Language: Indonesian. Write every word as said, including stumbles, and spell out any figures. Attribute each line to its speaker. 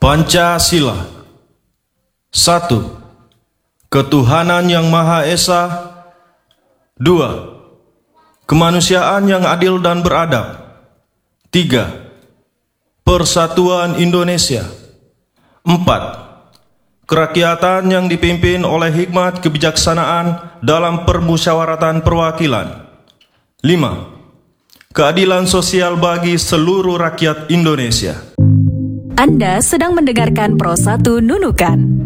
Speaker 1: Pancasila. Satu. Ketuhanan yang Maha Esa. Dua. Kemanusiaan yang adil dan beradab. Tiga. Persatuan Indonesia. Empat. Kerakyatan yang dipimpin oleh hikmat kebijaksanaan dalam permusyawaratan perwakilan. Lima. Keadilan sosial bagi seluruh rakyat Indonesia.
Speaker 2: Anda sedang mendengarkan Pro satu Nunukan.